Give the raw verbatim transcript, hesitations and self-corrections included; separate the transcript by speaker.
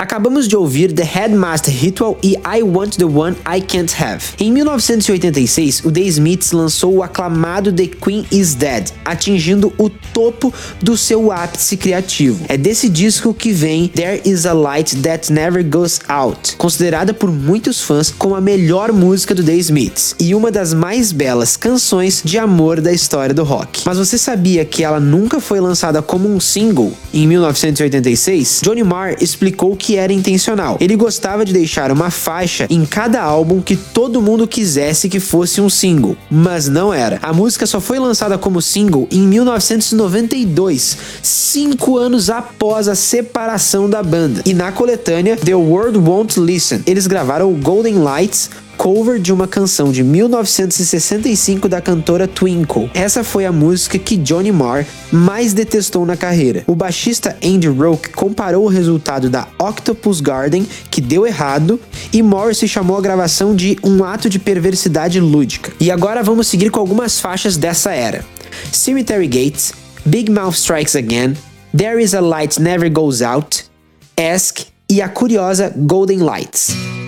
Speaker 1: Acabamos de ouvir The Headmaster Ritual e I Want the One I Can't Have. Em mil novecentos e oitenta e seis, o The Smiths lançou o aclamado The Queen Is Dead, atingindo o topo do seu ápice criativo. É desse disco que vem There Is a Light That Never Goes Out, considerada por muitos fãs como a melhor música do The Smiths e uma das mais belas canções de amor da história do rock. Mas você sabia que ela nunca foi lançada como um single? Em mil novecentos e oitenta e seis, Johnny Marr explicou que era intencional. Ele gostava de deixar uma faixa em cada álbum que todo mundo quisesse que fosse um single, mas não era. A música só foi lançada como single em mil novecentos e noventa e dois, cinco anos após a separação da banda. E na coletânea The World Won't Listen, eles gravaram o Golden Lights, cover de uma canção de mil novecentos e sessenta e cinco da cantora Twinkle. Essa foi a música que Johnny Marr mais detestou na carreira. O baixista Andy Rourke comparou o resultado da Octopus Garden, que deu errado, e Morrissey chamou a gravação de um ato de perversidade lúdica. E agora vamos seguir com algumas faixas dessa era: Cemetery Gates, Big Mouth Strikes Again, There Is a Light Never Goes Out, Ask e a curiosa Golden Lights.